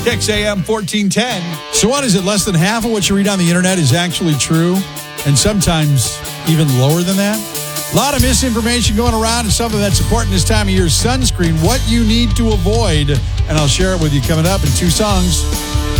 XAM 1410. So what is it? Less than half of what you read on the internet is actually true, and sometimes even lower than that? A lot of misinformation going around, and something that's important this time of year is sunscreen, what you need to avoid, and I'll share it with you coming up in 2 songs.